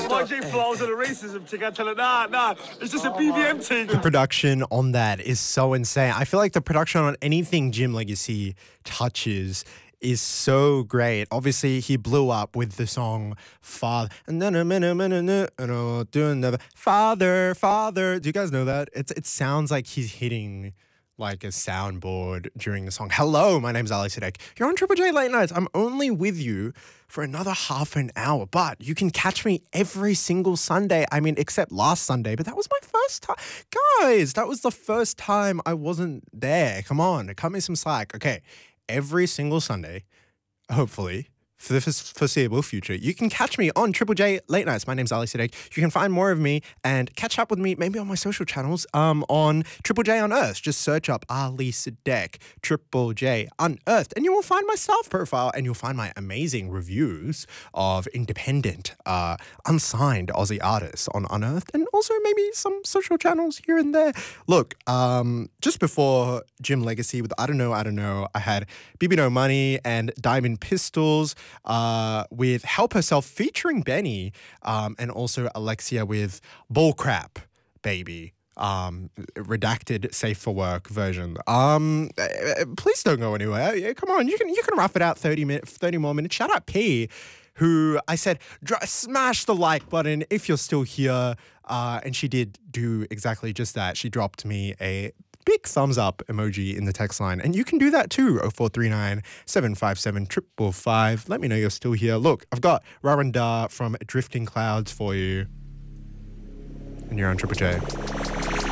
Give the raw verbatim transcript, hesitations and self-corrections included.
Y J flows and the racism thing. I tell her, nah, nah, it's just a B B M thing. The production on that is so insane. I feel like the production on anything Jim Legacy touches is so great. Obviously, he blew up with the song Father. Father, Father. Do you guys know that? It's, it sounds like he's hitting like a soundboard during the song. Hello, my name's Ali Sidek. You're on Triple J Late Nights. I'm only with you for another half an hour, but you can catch me every single Sunday. I mean, except last Sunday, but that was my first time. Guys, that was the first time I wasn't there. Come on, cut me some slack. Okay, every single Sunday, hopefully, for the foreseeable future, you can catch me on Triple J Late Nights. My name's Ali Sidek. You can find more of me and catch up with me maybe on my social channels um, on Triple J Unearthed. Just search up Ali Sidek, Triple J Unearthed, and you will find my staff profile and you'll find my amazing reviews of independent, uh, unsigned Aussie artists on Unearthed, and also maybe some social channels here and there. Look, um, just before Jim Legacy with I Don't Know, I Don't Know, I had B B No Money and Diamond Pistols, Uh, with Help Herself featuring Benny, um, and also Alexia with Bullcrap Baby, um, redacted safe for work version. Um, please don't go anywhere. Yeah, come on, you can you can rough it out thirty minutes, thirty more minutes. Shout out P, who I said dr- smash the like button if you're still here, uh, and she did do exactly just that. She dropped me a big thumbs up emoji in the text line. And you can do that too. oh four three nine, seven five seven, five five five. Let me know you're still here. Look, I've got Raranda from Drifting Clouds for you. And you're on Triple J.